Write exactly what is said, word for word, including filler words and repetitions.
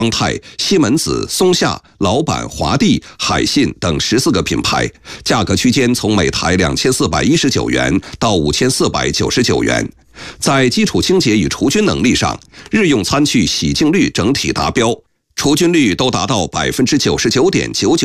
邦泰、西门子、松下、老板、华帝、海信等十四个品牌，价格区间从每台两千四百一十九元到五千四百九十九元。在基础清洁与除菌能力上，日用餐具洗净率整体达标，除菌率都达到百分之九十九点九九。